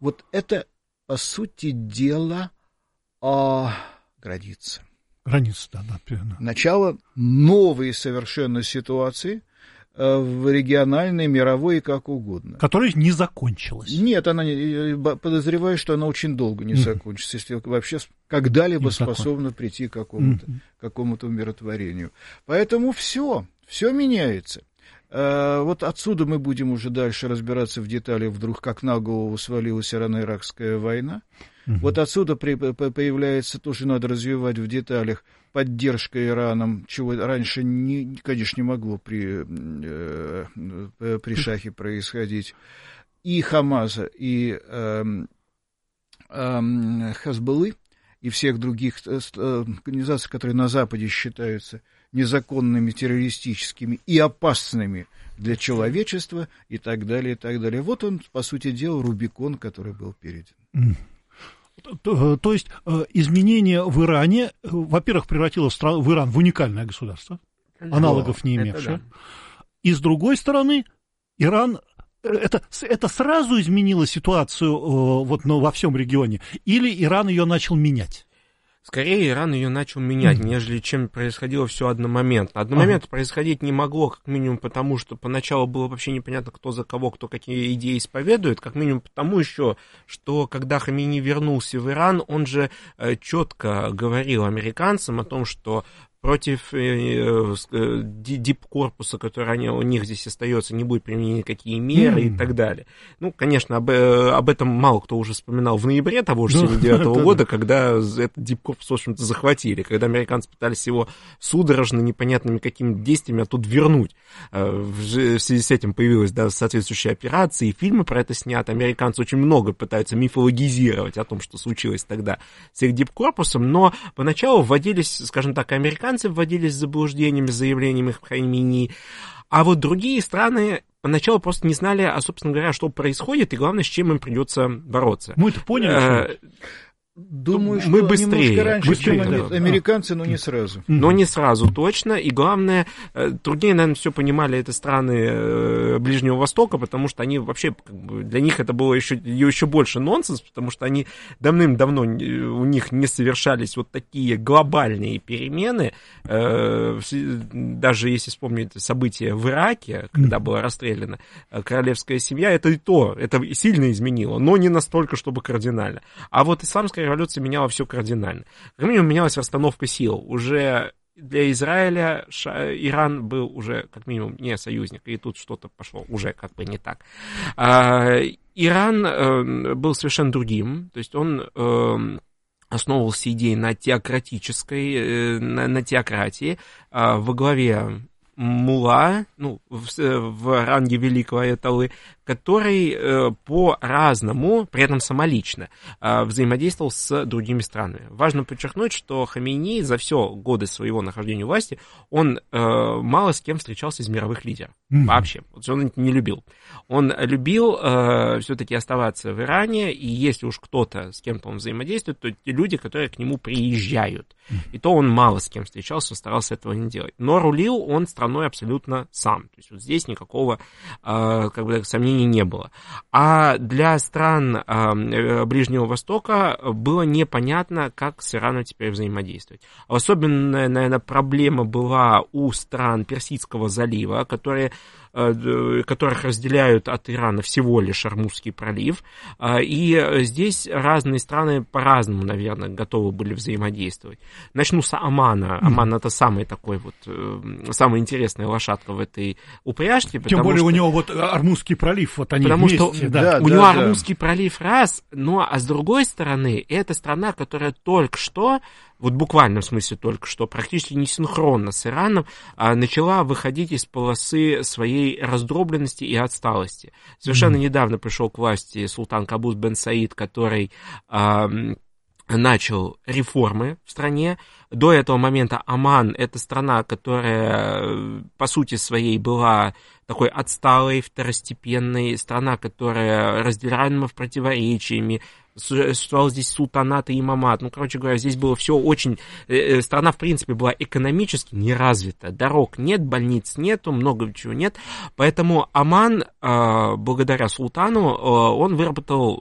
вот это, по сути дела, граница. Граница, да, наверное. Начало новой совершенно ситуации в региональной, мировой и как угодно. Которая не закончилась. Нет, подозреваю, что она очень долго не закончится, если вообще когда-либо способна прийти к какому-то умиротворению. Поэтому все меняется. Вот отсюда мы будем уже дальше разбираться в деталях, вдруг как на голову свалилась Ирано-Иракская война. Вот отсюда появляется, тоже надо развивать в деталях, поддержка Ираном, чего раньше, конечно, не могло при шахе происходить, и Хамаса, и Хазбаллы, и всех других организаций, которые на Западе считаются незаконными, террористическими и опасными для человечества, и так далее, и так далее. Вот он, по сути дела, Рубикон, который был перейден. То есть изменение в Иране, во-первых, превратило в Иран в уникальное государство, аналогов не имевшее. Да. И с другой стороны, Иран, это сразу изменило ситуацию во всем регионе, или Иран ее начал менять? Скорее, Иран ее начал менять, нежели чем происходило все одномоментно. Одномоментно происходить не могло, как минимум потому, что поначалу было вообще непонятно, кто за кого, кто какие идеи исповедует, как минимум потому еще, что когда Хамейни вернулся в Иран, он же четко говорил американцам о том, что против дипкорпуса, который у них здесь остается, не будет применены никакие меры и так далее. Ну, конечно, об этом мало кто уже вспоминал в ноябре того же 1979 года, когда этот дипкорпус, в общем-то, захватили, когда американцы пытались его судорожно, непонятными какими действиями оттуда вернуть. В связи с этим появилась соответствующая операция, и фильмы про это сняты. Американцы очень много пытаются мифологизировать о том, что случилось тогда с их дипкорпусом, но поначалу вводились, скажем так, американцы вводились заблуждениями, заявлениями Хамейни, а вот другие страны поначалу просто не знали, собственно говоря, что происходит, и главное, с чем им придется бороться. Мы-то поняли, Думаю, что мы быстрее, немножко раньше, чем американцы, но не сразу. Но не сразу, точно. И главное, труднее, наверное, все понимали это страны Ближнего Востока, потому что они вообще, для них это было еще больше нонсенс, потому что они давным-давно у них не совершались вот такие глобальные перемены. Даже если вспомнить события в Ираке, когда была расстреляна королевская семья, это сильно изменило, но не настолько, чтобы кардинально. А вот исламская революция меняла все кардинально. Как минимум менялась расстановка сил. Уже для Израиля Иран был уже как минимум не союзник, и тут что-то пошло уже как бы не так. Иран был совершенно другим, то есть он основывался идеей на теократии, во главе мулла, в ранге великого аятоллы, который по-разному, при этом самолично, взаимодействовал с другими странами. Важно подчеркнуть, что Хамейни за все годы своего нахождения у власти, он мало с кем встречался из мировых лидеров. Вообще. Он это не любил. Он любил все-таки оставаться в Иране, и если уж кто-то с кем-то он взаимодействует, то те люди, которые к нему приезжают. И то он мало с кем встречался, старался этого не делать. Но рулил он страной абсолютно сам. То есть вот здесь никакого сомнений не было. А для стран Ближнего Востока было непонятно, как с Ираном теперь взаимодействовать. Особенная, наверное, проблема была у стран Персидского залива, которых разделяют от Ирана всего лишь Ормузский пролив. И здесь разные страны по-разному, наверное, готовы были взаимодействовать. Начну с Омана. Оман — это самая интересная лошадка в этой упряжке. Тем более у него вот Ормузский пролив, вот они потому вместе. Что у него Ормузский пролив раз, а с другой стороны, это страна, которая только что, вот буквально в смысле только что, практически несинхронно с Ираном, начала выходить из полосы своей раздробленности и отсталости. Совершенно недавно пришел к власти султан Кабус бен Саид, который начал реформы в стране. До этого момента Оман — это страна, которая по сути своей была такой отсталой, второстепенной, страна, которая разделяема в противоречиями. Существовал здесь султанат и имамат. Короче говоря, здесь было все очень... Страна, в принципе, была экономически не развита. Дорог нет, больниц нету, много чего нет. Поэтому Оман, благодаря султану, он выработал